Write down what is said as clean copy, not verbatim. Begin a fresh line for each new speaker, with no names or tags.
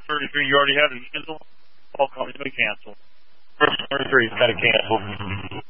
33, you already had it canceled? All calls have been canceled.
33's got to cancel.